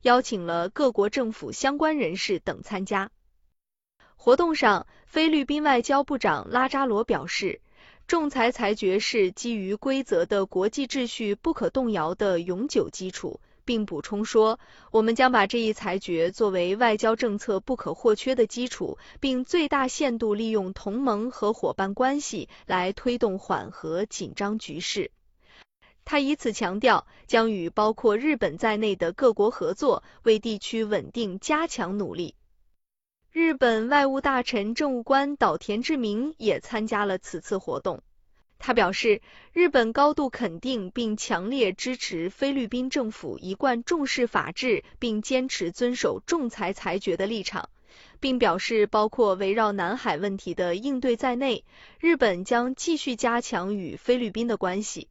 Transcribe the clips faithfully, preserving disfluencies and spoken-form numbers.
邀请了各国政府相关人士等参加。活动上，菲律宾外交部长拉扎罗表示，仲裁裁决是基于规则的国际秩序不可动摇的永久基础，并补充说，我们将把这一裁决作为外交政策不可或缺的基础，并最大限度利用同盟和伙伴关系来推动缓和紧张局势。他以此强调，将与包括日本在内的各国合作，为地区稳定加强努力。日本外务大臣政务官岛田志明也参加了此次活动。他表示，日本高度肯定并强烈支持菲律宾政府一贯重视法治并坚持遵守仲裁裁决的立场，并表示包括围绕南海问题的应对在内，日本将继续加强与菲律宾的关系。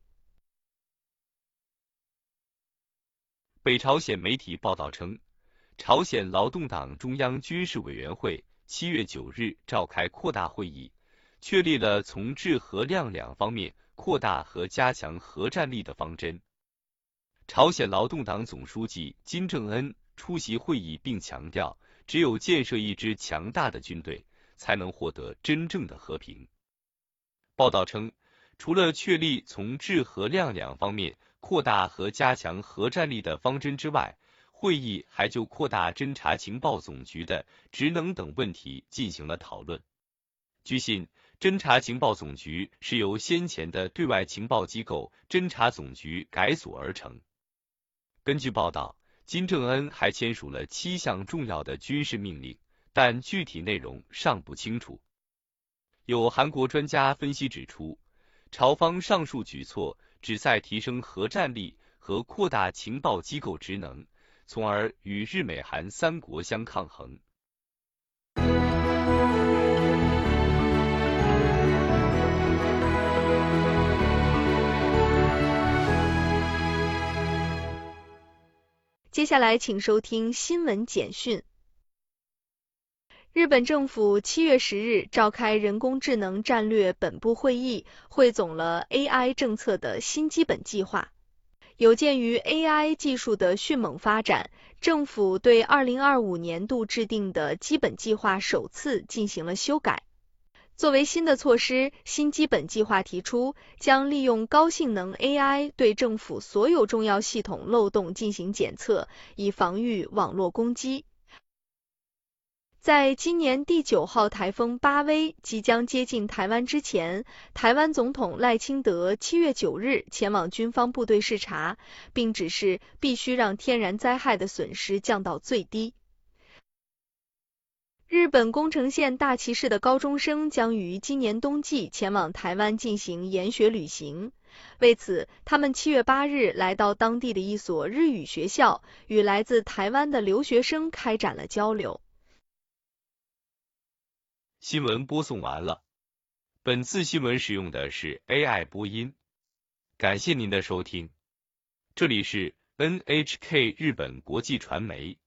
北朝鲜媒体报道称，朝鲜劳动党中央军事委员会七月九日召开扩大会议，确立了从质和量两方面扩大和加强核战力的方针。朝鲜劳动党总书记金正恩出席会议并强调，只有建设一支强大的军队，才能获得真正的和平。报道称，除了确立从质和量两方面扩大和加强核战力的方针之外，会议还就扩大侦察情报总局的职能等问题进行了讨论。据悉，侦察情报总局是由先前的对外情报机构侦察总局改组而成。根据报道，金正恩还签署了七项重要的军事命令，但具体内容尚不清楚。有韩国专家分析指出，朝方上述举措旨在提升核战力和扩大情报机构职能，从而与日美韩三国相抗衡。 接下来请收听新闻简讯。日本政府七月十日召开人工智能战略本部会议，汇总了 A I 政策的新基本计划。有鉴于 A I 技术的迅猛发展，政府对二零二五年度制定的基本计划首次进行了修改。作为新的措施，新基本计划提出将利用高性能 A I 对政府所有重要系统漏洞进行检测，以防御网络攻击。在今年第九号台风巴威即将接近台湾之前，台湾总统赖清德七月九日前往军方部队视察，并指示必须让天然灾害的损失降到最低。日本宫城县大崎市的高中生将于今年冬季前往台湾进行研学旅行，为此，他们七月八日来到当地的一所日语学校，与来自台湾的留学生开展了交流。 新闻播送完了，本次新闻使用的是 A I 播音，感谢您的收听，这里是 N H K 日本国际传媒。